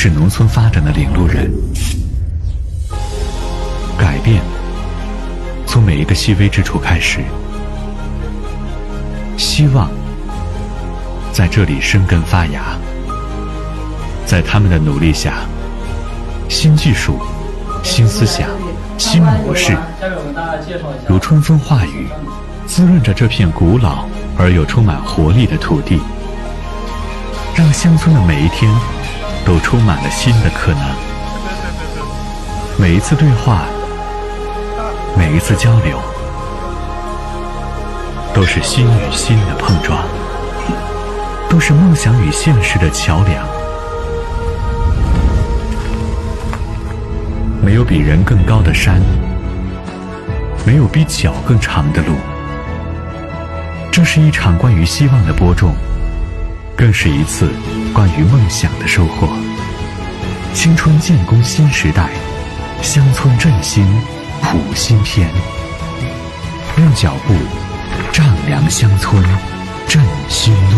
是农村发展的领路人。改变从每一个细微之处开始，希望在这里生根发芽。在他们的努力下，新技术、新思想、新模式如春风化雨，滋润着这片古老而又充满活力的土地，让乡村的每一天都充满了新的可能。每一次对话，每一次交流，都是心与心的碰撞，都是梦想与现实的桥梁。没有比人更高的山，没有比脚更长的路。这是一场关于希望的播种，更是一次关于梦想的收获。青春建功新时代，乡村振兴谱新篇。用脚步丈量乡村振兴路。